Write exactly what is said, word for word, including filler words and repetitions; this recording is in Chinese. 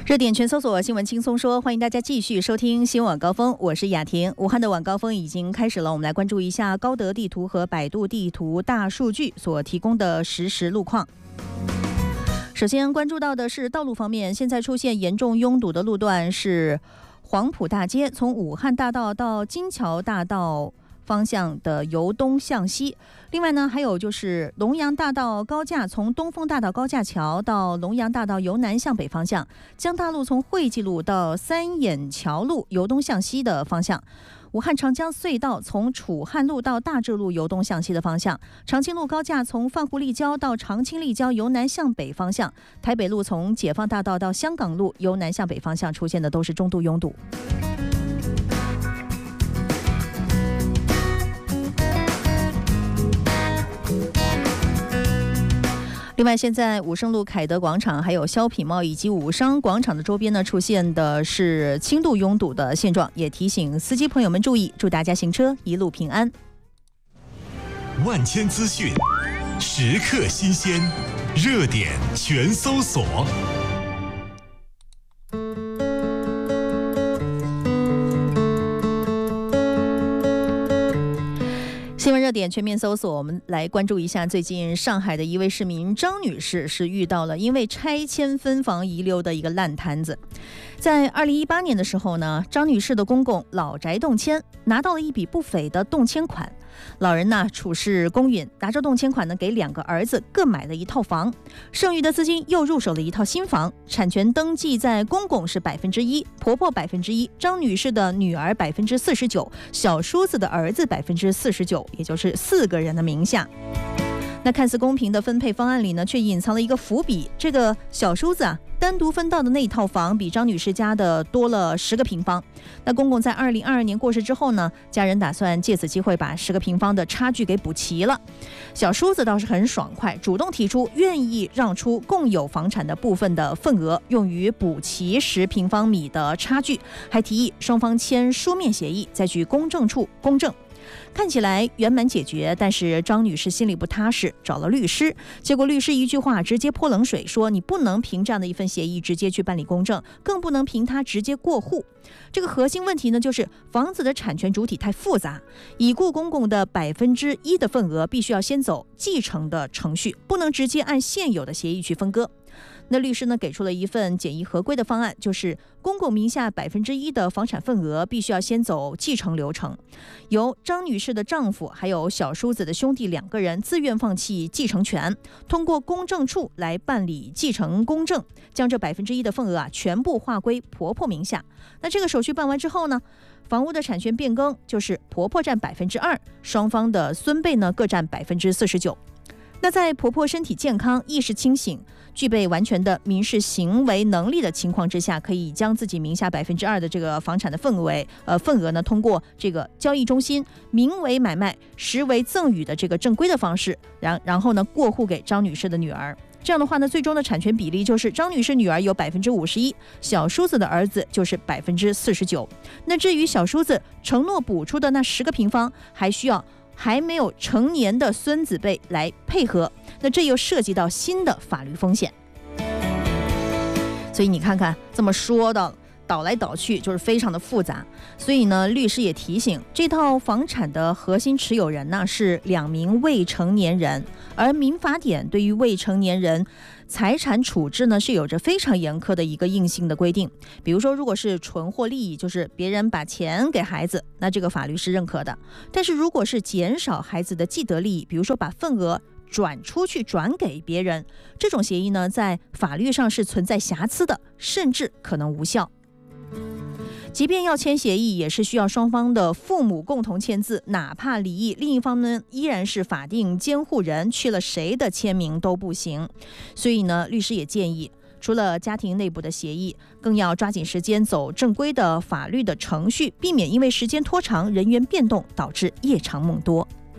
热点全搜索，新闻轻松说，欢迎大家继续收听新闻晚高峰，我是雅婷。武汉的晚高峰已经开始了，我们来关注一下高德地图和百度地图大数据所提供的实时路况。首先关注到的是道路方面，现在出现严重拥堵的路段是黄埔大街，从武汉大道到金桥大道方向的由东向西。另外呢，还有就是龙阳大道高架从东风大道高架桥到龙阳大道由南向北方向，江大路从惠济路到三眼桥路由东向西的方向，武汉长江隧道从楚汉路到大智路由东向西的方向，长青路高架从泛湖立交到长青立交由南向北方向，台北路从解放大道到香港路由南向北方向出现的都是中度拥堵。另外，现在武胜路凯德广场、还有肖品茂以及武商广场的周边呢，出现的是轻度拥堵的现状，也提醒司机朋友们注意，祝大家行车一路平安。 万千资讯，时刻新鲜，热点全搜索。 新闻热点全面搜索，我们来关注一下最近上海的一位市民张女士是遇到了因为拆迁分房遗留的一个烂摊子。在二零一八年的时候呢，张女士的公公老宅动迁，拿到了一笔不菲的动迁款。老人呢处事公允，拿着动迁款呢给两个儿子各买了一套房，剩余的资金又入手了一套新房，产权登记在公公是百分之一，婆婆百分之一，张女士的女儿百分之四十九，小叔子的儿子百分之四十九，也就是四个人的名下。那看似公平的分配方案里呢，却隐藏了一个伏笔。这个小叔子啊，单独分到的那一套房比张女士家的多了十个平方。那公公在二零二二年过世之后呢，家人打算借此机会把十个平方的差距给补齐了。小叔子倒是很爽快，主动提出愿意让出共有房产的部分的份额，用于补齐十平方米的差距，还提议双方签书面协议，再去公证处公证。看起来圆满解决，但是张女士心里不踏实，找了律师，结果律师一句话直接泼冷水，说你不能凭这样的一份协议直接去办理公证，更不能凭它直接过户。这个核心问题呢，就是房子的产权主体太复杂，已故公公的百分之一的份额必须要先走继承的程序，不能直接按现有的协议去分割。那律师呢给出了一份简易合规的方案，就是公公名下百分之一的房产份额必须要先走继承流程，由张女士的丈夫还有小叔子的兄弟两个人自愿放弃继承权，通过公证处来办理继承公证，将这百分之一的份额啊全部划归婆婆名下。那这个手续办完之后呢，房屋的产权变更就是婆婆占百分之二，双方的孙辈呢各占百分之四十九。那在婆婆身体健康、意识清醒、具备完全的民事行为能力的情况之下，可以将自己名下百分之二的这个房产的份额，呃份额呢，通过这个交易中心名为买卖、实为赠与的这个正规的方式，然然后呢过户给张女士的女儿。这样的话呢，最终的产权比例就是张女士女儿有百分之五十一，小叔子的儿子就是百分之四十九。那至于小叔子承诺补出的那十个平方，还需要还没有成年的孙子辈来配合，那这又涉及到新的法律风险。所以你看看，这么说到倒来倒去就是非常的复杂。所以呢，律师也提醒，这套房产的核心持有人呢是两名未成年人，而民法典对于未成年人财产处置呢是有着非常严苛的一个硬性的规定。比如说，如果是纯获利益，就是别人把钱给孩子，那这个法律是认可的。但是如果是减少孩子的既得利益，比如说把份额转出去转给别人，这种协议呢在法律上是存在瑕疵的，甚至可能无效。即便要签协议，也是需要双方的父母共同签字，哪怕离异，另一方呢依然是法定监护人，去了谁的签名都不行。所以呢，律师也建议，除了家庭内部的协议，更要抓紧时间走正规的法律的程序，避免因为时间拖长、人员变动导致夜长梦多。